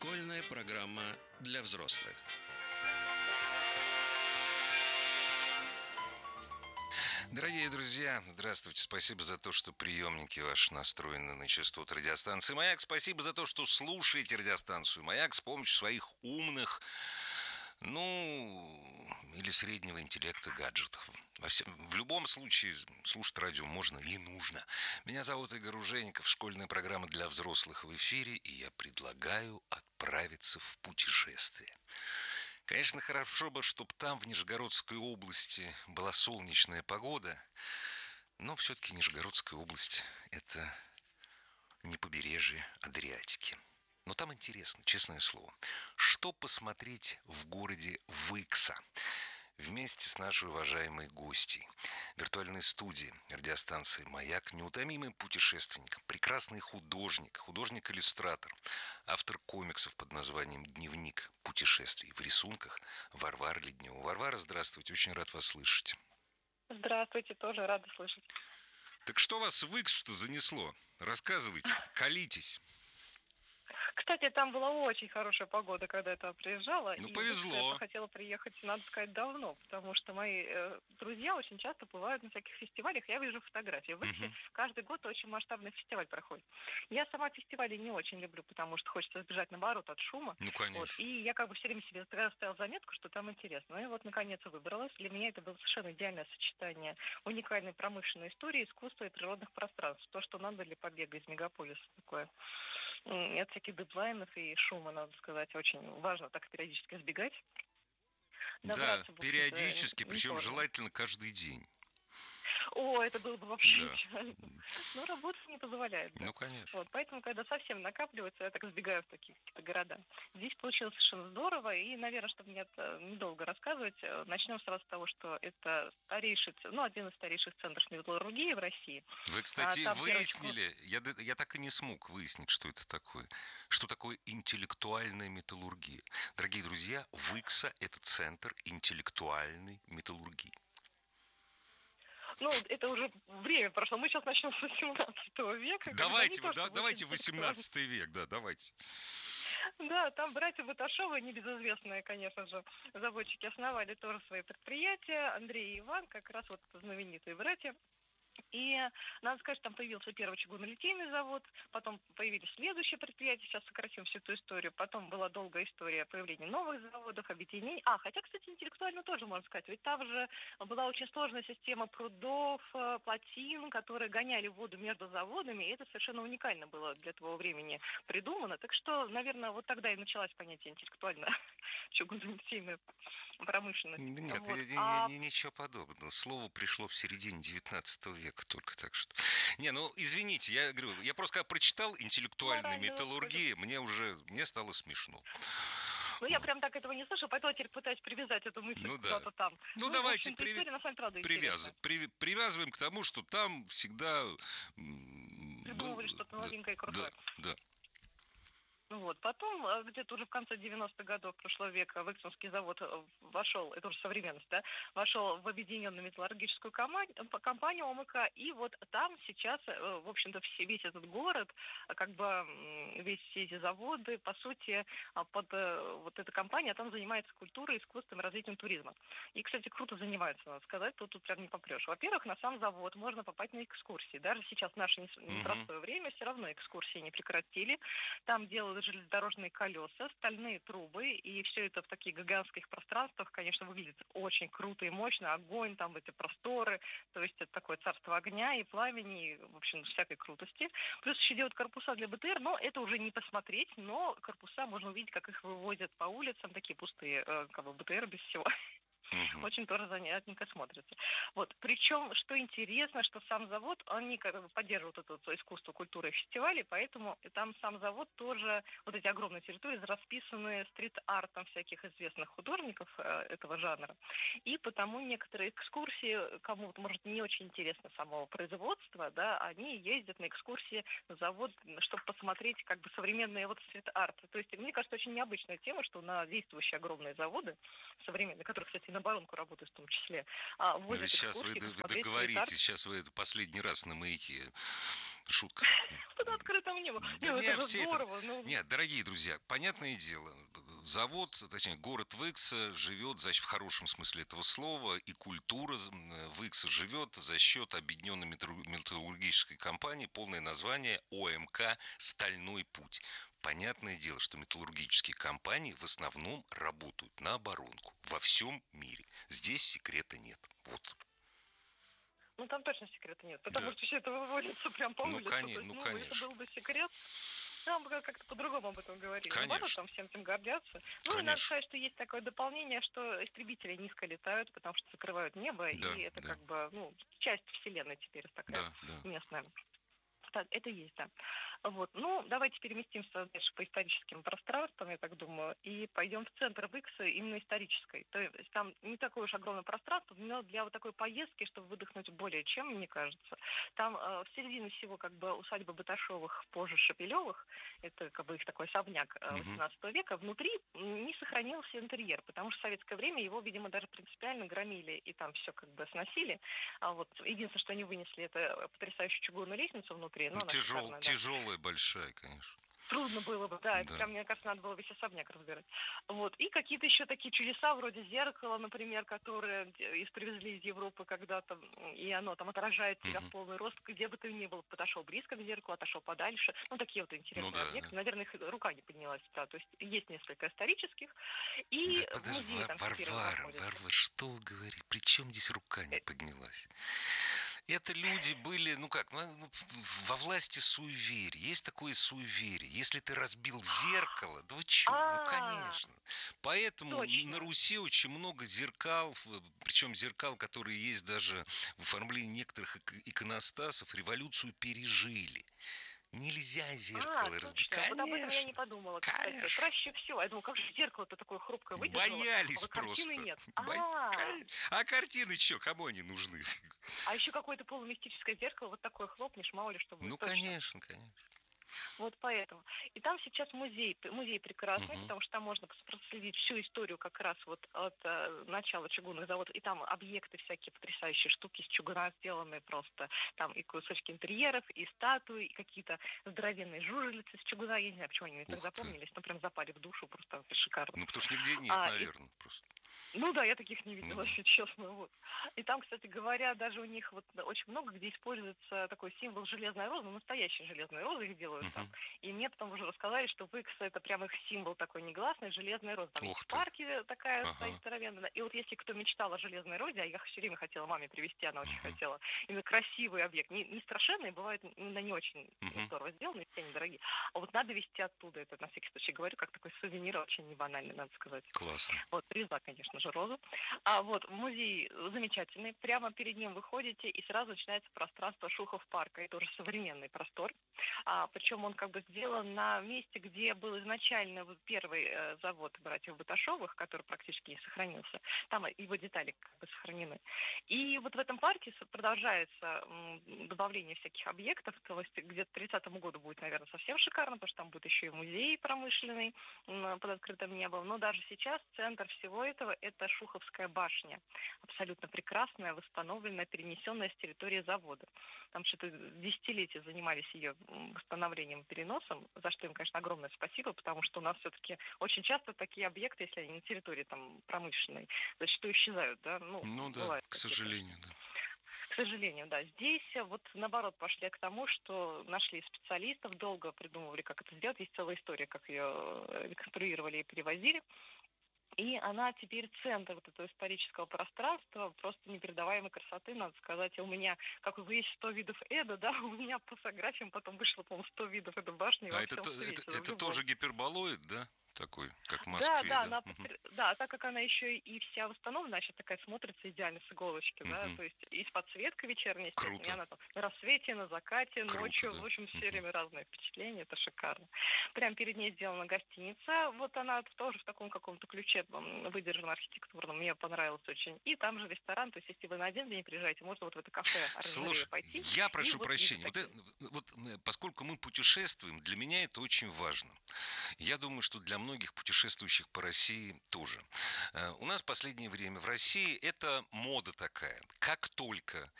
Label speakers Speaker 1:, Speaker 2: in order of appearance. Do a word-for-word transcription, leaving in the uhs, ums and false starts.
Speaker 1: Школьная программа для взрослых.
Speaker 2: Дорогие друзья, здравствуйте. Спасибо за то, что приемники ваши настроены на частоту радиостанции «Маяк». Спасибо за то, что слушаете радиостанцию «Маяк» с помощью своих умных, ну, или среднего интеллекта гаджетов. Во всем, в любом случае слушать радио можно и нужно. Меня зовут Игорь Ужеников, школьная программа для взрослых в эфире, и я предлагаю отправиться в путешествие. Конечно, хорошо бы, чтобы там, в Нижегородской области, была солнечная погода, но все-таки Нижегородская область – это не побережье Адриатики. Но там интересно, честное слово. Что посмотреть в городе Выкса? Вместе с нашей уважаемой гостьей виртуальной студии радиостанции «Маяк» неутомимый путешественник, прекрасный художник, художник-иллюстратор, автор комиксов под названием «Дневник путешествий» в рисунках Варвара Леднева. Варвара, здравствуйте, очень рад вас слышать.
Speaker 3: Здравствуйте, тоже рада слышать.
Speaker 2: Так что вас в Выксу-то занесло? Рассказывайте, колитесь.
Speaker 3: Кстати, там была очень хорошая погода, когда я туда приезжала.
Speaker 2: Ну,
Speaker 3: и
Speaker 2: повезло.
Speaker 3: Я хотела приехать, надо сказать, давно, потому что мои э, друзья очень часто бывают на всяких фестивалях. Я вижу фотографии. В Выксе uh-huh. каждый год очень масштабный фестиваль проходит. Я сама фестивали не очень люблю, потому что хочется избежать, наоборот, от шума.
Speaker 2: Ну, конечно.
Speaker 3: Вот. И я как бы все время себе ставила заметку, что там интересно. Ну и вот, наконец, выбралась. Для меня это было совершенно идеальное сочетание уникальной промышленной истории, искусства и природных пространств. То, что надо для побега из мегаполиса такое. От всяких дедлайнов и шума, надо сказать, очень важно так периодически избегать.
Speaker 2: Да, периодически, причем желательно каждый день.
Speaker 3: О, это было бы вообще
Speaker 2: да.
Speaker 3: идеально. Но работа не позволяет. Да?
Speaker 2: Ну, конечно.
Speaker 3: Вот, поэтому, когда совсем накапливается, я так сбегаю в такие какие-то города. Здесь получилось совершенно здорово. И, наверное, чтобы мне это недолго рассказывать, начнем сразу с того, что это старейший, ну, один из старейших центров металлургии в России.
Speaker 2: Вы, кстати,
Speaker 3: а,
Speaker 2: выяснили, я, я так и не смог выяснить, что это такое. Что такое интеллектуальная металлургия. Дорогие друзья, Выкса – это центр интеллектуальной металлургии.
Speaker 3: Ну, это уже время прошло. Мы сейчас начнем с восемнадцатого века.
Speaker 2: Давайте, вы, да, давайте восемнадцатый век, да, давайте.
Speaker 3: Да, там братья Баташовы, небезызвестные, конечно же, заводчики, основали тоже свои предприятия. Андрей и Иван, как раз вот знаменитые братья. И надо сказать, там появился первый чугунолитейный завод, потом появились следующие предприятия, сейчас сократим всю эту историю, потом была долгая история появления новых заводов, объединений. А, хотя, кстати, интеллектуально тоже можно сказать, ведь там же была очень сложная система прудов, плотин, которые гоняли воду между заводами, и это совершенно уникально было для того времени придумано. Так что, наверное, вот тогда и началось понятие интеллектуально чугунолитейная промышленность.
Speaker 2: Нет,
Speaker 3: вот.
Speaker 2: я,
Speaker 3: а...
Speaker 2: я, я, ничего подобного. Слово пришло в середине девятнадцатого века только, так что... Не, ну, извините, я говорю, я просто когда прочитал интеллектуальная металлургия, мне уже, мне стало смешно.
Speaker 3: Ну, я прям так этого не слышал, поэтому я теперь пытаюсь привязать эту мысль
Speaker 2: ну,
Speaker 3: куда-то
Speaker 2: да.
Speaker 3: там.
Speaker 2: Ну,
Speaker 3: ну
Speaker 2: давайте
Speaker 3: в история, на самом деле,
Speaker 2: привяз... при... привязываем к тому, что там всегда...
Speaker 3: Придумывали
Speaker 2: был...
Speaker 3: что-то новенькое и крутое.
Speaker 2: Да, да.
Speaker 3: Вот. Потом, где-то уже в конце девяностых годов прошлого века, Выксинский завод вошел, это уже современность, да, вошел в объединенную металлургическую компанию, компанию ОМК, и вот там сейчас, в общем-то, все, весь этот город, как бы весь все эти заводы, по сути, под вот эта компания там занимается культурой, искусством, развитием туризма. И, кстати, круто занимается, надо сказать, тут, тут прям не попрешь. Во-первых, на сам завод можно попасть на экскурсии. Даже сейчас в наше непростое uh-huh. время все равно экскурсии не прекратили. Там делают железнодорожные колеса, стальные трубы, и все это в таких гигантских пространствах, конечно, выглядит очень круто и мощно. Огонь, там эти просторы, то есть это такое царство огня и пламени, и, в общем, всякой крутости. Плюс еще делают корпуса для БТР, но это уже не посмотреть, но корпуса можно увидеть, как их вывозят по улицам, такие пустые, как бы БТР без всего. Uh-huh. Очень тоже занятненько смотрится. Вот. Причем, что интересно, что сам завод, они как бы поддерживают это вот искусство, культуру и фестивали, поэтому там сам завод тоже, вот эти огромные территории расписаны стрит-артом всяких известных художников э, этого жанра. И потому некоторые экскурсии, кому вот, может, не очень интересно само производство, да, они ездят на экскурсии на завод, чтобы посмотреть как бы современные вот стрит-арт. То есть, мне кажется, очень необычная тема, что на действующие огромные заводы современные, которые, кстати, на оборонку работают в том числе, а,
Speaker 2: Но ведь
Speaker 3: возят
Speaker 2: сейчас вы,
Speaker 3: экскурсии
Speaker 2: д- вы
Speaker 3: посмотреть
Speaker 2: договорите,
Speaker 3: цветарки
Speaker 2: сейчас вы это последний раз на маяке. Шутка.
Speaker 3: под открытым небом.
Speaker 2: Да
Speaker 3: Ну, это
Speaker 2: нет,
Speaker 3: же
Speaker 2: все это...
Speaker 3: здорово. Ну,
Speaker 2: Нет, дорогие друзья, понятное дело, завод, точнее, город Выкса живет за, в хорошем смысле этого слова, и культура Выкса живет за счет объединенной металлургической компании, полное название ОМК «Стальной путь». Понятное дело, что металлургические компании в основном работают на оборонку во всем мире. Здесь секрета нет. Вот.
Speaker 3: ну, там точно секрета нет, потому
Speaker 2: Да.
Speaker 3: что все это выводится прям по
Speaker 2: Ну,
Speaker 3: улице.
Speaker 2: коне-
Speaker 3: То есть,
Speaker 2: ну,
Speaker 3: ну,
Speaker 2: конечно.
Speaker 3: это был бы секрет. Там бы как-то по-другому об этом говорили.
Speaker 2: Конечно.
Speaker 3: Наоборот, там всем этим гордятся. Ну, и надо
Speaker 2: Конечно.
Speaker 3: сказать, что есть такое дополнение, что истребители низко летают, потому что закрывают небо,
Speaker 2: Да,
Speaker 3: и это
Speaker 2: да.
Speaker 3: как бы, ну, часть вселенной теперь такая
Speaker 2: Да, да.
Speaker 3: местная. Так, это есть, да. Вот. Ну, давайте переместимся дальше по историческим пространствам, я так думаю, и пойдем в центр Выксы, именно исторической. То есть там не такое уж огромное пространство, но для вот такой поездки, чтобы выдохнуть более чем, мне кажется. Там э, в середине всего как бы усадьба Баташовых, позже Шапилевых, это как бы их такой особняк э, восемнадцатого века, внутри не сохранился интерьер, потому что в советское время его, видимо, даже принципиально громили и там все как бы сносили. А вот единственное, что они вынесли, это потрясающую чугунную лестницу внутри. Ну,
Speaker 2: Ну, тяжел,
Speaker 3: шикарная, да.
Speaker 2: тяжелая, большая, конечно.
Speaker 3: Трудно было бы, да, это
Speaker 2: Да.
Speaker 3: прям, мне кажется, надо было весь особняк разбирать. Вот. И какие-то еще такие чудеса, вроде зеркала, например, которое из- привезли из Европы когда-то, и оно там отражает тебя
Speaker 2: Мгм.
Speaker 3: в полный рост, где бы ты ни был, подошел близко к зеркалу, отошел подальше. Ну, такие вот интересные
Speaker 2: Ну да,
Speaker 3: объекты.
Speaker 2: да.
Speaker 3: Наверное, их рука не поднялась, да. То есть есть несколько исторических, и
Speaker 2: Да
Speaker 3: в
Speaker 2: подожди,
Speaker 3: музее
Speaker 2: Ва-
Speaker 3: там теперь
Speaker 2: Варвара,
Speaker 3: находится.
Speaker 2: Варвара, что вы говорите? При чем здесь рука не
Speaker 3: Э,
Speaker 2: поднялась? Это люди были, ну как, ну, ну, во власти суеверия. Есть такое суеверие. Если ты разбил зеркало, да вы чё? Ну,
Speaker 3: А,
Speaker 2: конечно. Поэтому на
Speaker 3: точно.
Speaker 2: Руси очень много зеркал, в- причем зеркал, которые есть даже в оформлении некоторых ик- иконостасов, революцию пережили. Нельзя
Speaker 3: А,
Speaker 2: зеркало разбить.
Speaker 3: точно. Вот об этом я не
Speaker 2: Конечно,
Speaker 3: подумала, кстати.
Speaker 2: конечно.
Speaker 3: Проще всего. Я думала, как же зеркало-то такое хрупкое выдержало, а
Speaker 2: Боялись
Speaker 3: вот картины
Speaker 2: просто.
Speaker 3: нет.
Speaker 2: Бо-
Speaker 3: А,
Speaker 2: Кон- А картины что, кому они нужны?
Speaker 3: а еще какое-то полумистическое зеркало, вот такое хлопнешь, мало ли что будет.
Speaker 2: Ну,
Speaker 3: Точно.
Speaker 2: конечно, конечно.
Speaker 3: Вот поэтому. И там сейчас музей, музей прекрасный,
Speaker 2: Мгм.
Speaker 3: потому что там можно проследить всю историю как раз вот от э, начала чугунных заводов. И там объекты всякие потрясающие штуки из чугуна сделанные просто. Там и кусочки интерьеров, и статуи, и какие-то здоровенные жужелицы из чугуна. Я не знаю, почему они мне так
Speaker 2: Ух ты.
Speaker 3: запомнились, но прям запали в душу, просто это шикарно.
Speaker 2: Ну, потому что нигде нет,
Speaker 3: А, и
Speaker 2: наверное, просто.
Speaker 3: ну да, я таких не видела,
Speaker 2: Ну,
Speaker 3: если честно. Вот. И там, кстати говоря, даже у них вот очень много где используется такой символ железной розы, ну, настоящие железные розы их делают там.
Speaker 2: мгм.
Speaker 3: И мне потом уже рассказали, что Выкс это прям их символ такой негласный, железная роза. Там есть
Speaker 2: Ух
Speaker 3: в
Speaker 2: ты.
Speaker 3: парке такая стоит
Speaker 2: Ага.
Speaker 3: здоровенная. Да. И вот если кто мечтал о железной розе, а я все время хотела маме привезти, она очень
Speaker 2: Мгм.
Speaker 3: хотела, именно красивый объект, не, не страшенный, бывает именно не очень
Speaker 2: Мгм.
Speaker 3: здорово сделанный, все недорогие. А вот надо везти оттуда, это на всякий случай говорю, как такой сувенир, очень не банальный, надо сказать.
Speaker 2: Классно.
Speaker 3: Вот, привезла, конечно же, розу. А вот музей замечательный. Прямо перед ним выходите, и сразу начинается пространство Шухов парка. Это уже современный простор. А, причем он как бы сделан на месте, где был изначально вот первый э, завод братьев Баташовых, который практически не сохранился. Там его детали как бы сохранены. И вот в этом парке с- продолжается м, добавление всяких объектов. То есть где-то к тридцатому году будет, наверное, совсем шикарно, потому что там будет еще и музей промышленный м, под открытым небом. Но даже сейчас центр всего этого – это Шуховская башня. Абсолютно прекрасная, восстановленная, перенесенная с территории завода. Там что-то десятилетия занимались ее м, восстановлением и переносом, за что им, конечно, огромное спасибо, потому что у нас все-таки очень часто такие объекты, если они на территории там промышленной, зачастую исчезают, да, ну,
Speaker 2: Ну да,
Speaker 3: бывает
Speaker 2: к
Speaker 3: такие,
Speaker 2: сожалению, да.
Speaker 3: к сожалению, да. Здесь э, вот наоборот пошли к тому, что нашли специалистов, долго придумывали, как это сделать. Есть целая история, как ее э, реконструировали и перевозили. И она теперь центр вот этого исторического пространства, просто непередаваемой красоты, надо сказать. И у меня, как вы есть сто видов Эда, да, у меня по фотографиям потом вышло, по-моему, сто видов этой башни
Speaker 2: А
Speaker 3: во
Speaker 2: это,
Speaker 3: всем
Speaker 2: то-
Speaker 3: свете,
Speaker 2: это,
Speaker 3: в
Speaker 2: это
Speaker 3: любом.
Speaker 2: тоже гиперболоид, да? Такой, как в
Speaker 3: Да,
Speaker 2: Москве,
Speaker 3: да,
Speaker 2: да?
Speaker 3: она,
Speaker 2: Мгм.
Speaker 3: подпер- да, а так как она еще и вся восстановлена, значит, такая смотрится идеально с иголочки, да,
Speaker 2: Мгм.
Speaker 3: то есть и с подсветкой вечерней, естественно, и
Speaker 2: Круто.
Speaker 3: она там на рассвете, на закате,
Speaker 2: Круто,
Speaker 3: ночью,
Speaker 2: да.
Speaker 3: в общем, все
Speaker 2: Мгм.
Speaker 3: время разные впечатления, это шикарно. Прям перед ней сделана гостиница, вот она тоже в таком каком-то ключе м, выдержана архитектурном, мне понравилось очень. И там же ресторан, то есть если вы на один день приезжаете, можно вот в это кафе оранжерея
Speaker 2: Слушай,
Speaker 3: пойти,
Speaker 2: я
Speaker 3: и
Speaker 2: прошу
Speaker 3: вот виды
Speaker 2: прощения. Вот,
Speaker 3: такие.
Speaker 2: это- вот э, поскольку мы путешествуем, для меня это очень важно. Я думаю, что для многих путешествующих по России тоже. У нас в последнее время в России это мода такая. Как только